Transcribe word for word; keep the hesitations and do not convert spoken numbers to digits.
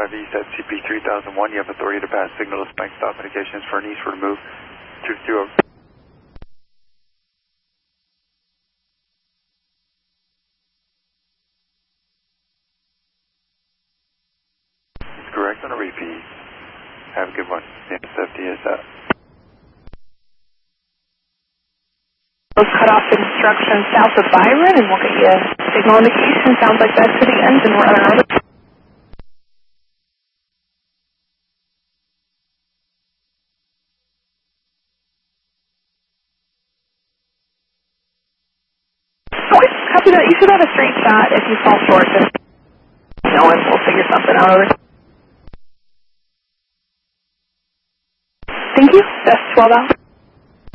five East at C P three thousand one. You have authority to pass signal to bank stop indications for an eastward move. two two zero. It's correct on a repeat. Have a good one. N S F D is up. Cut off instruction south of Byron, and we'll get you a signal indication. Sounds like that's to the engine runner. Okay, copy that. You should have a straight shot. If you fall short, just know it. We'll figure something out. Thank you. That's twelve out.